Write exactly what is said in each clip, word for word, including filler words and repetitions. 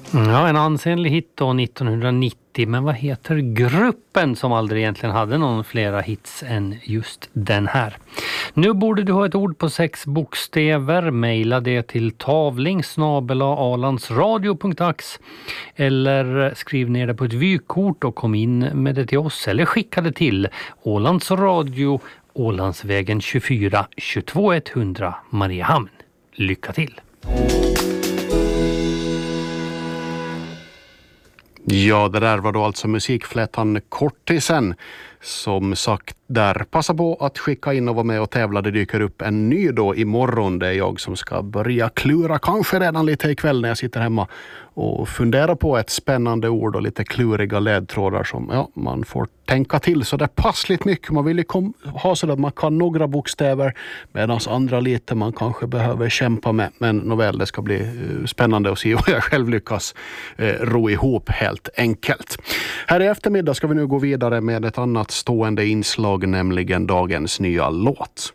Ja, en ansenlig hit då nittonhundranittio, men vad heter gruppen som aldrig egentligen hade någon flera hits än just den här? Nu borde du ha ett ord på sex bokstäver, mejla det till tavling snabel-a alandsradio punkt ax eller skriv ner det på ett vykort och kom in med det till oss eller skicka det till Ålands Radio, Ålandsvägen tjugofyra tjugotvå etthundra Mariehamn. Lycka till! Ja, det där var då alltså musikflätan Kortisen. Som sagt där, passa på att skicka in och vara med och tävla. Det dyker upp en ny då imorgon. Det är jag som ska börja klura, kanske redan lite ikväll när jag sitter hemma och funderar på ett spännande ord och lite kluriga ledtrådar som ja, man får tänka till så det passligt mycket. Man vill ju kom, ha så att man kan några bokstäver medan andra lite man kanske behöver kämpa med. Men nåväl, det ska bli uh, spännande att se vad jag själv lyckas uh, ro ihop helt enkelt. Här i eftermiddag ska vi nu gå vidare med ett annat stående inslag, nämligen dagens nya låt.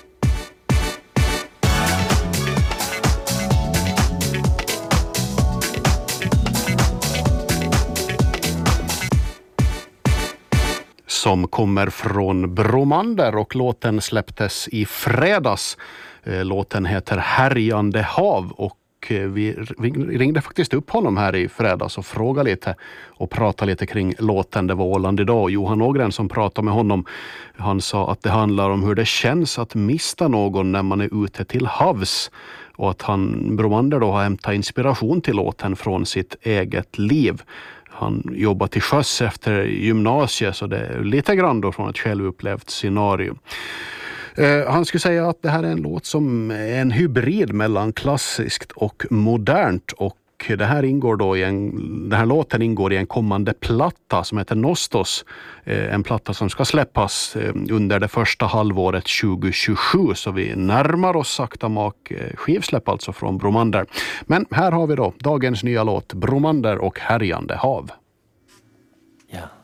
Som kommer från Bromander och låten släpptes i fredags. Låten heter Härjande hav och vi ringde faktiskt upp honom här i fredags och frågade lite och pratade lite kring låten. Det var Åland idag. Johan Ågren som pratade med honom. Han sa att det handlar om hur det känns att mista någon när man är ute till havs. Och att han, Bromander då, har hämtat inspiration till låten från sitt eget liv. Han jobbar till sjöss efter gymnasiet så det är lite grann då från ett självupplevt scenario. Uh, han skulle säga att det här är en låt som är en hybrid mellan klassiskt och modernt och det här ingår då i en, den här låten ingår i en kommande platta som heter Nostos. Uh, en platta som ska släppas uh, under det första halvåret tjugo tjugosju så vi närmar oss sakta mak uh, skivsläpp alltså från Bromander. Men här har vi då dagens nya låt Bromander och Härjande hav. Ja.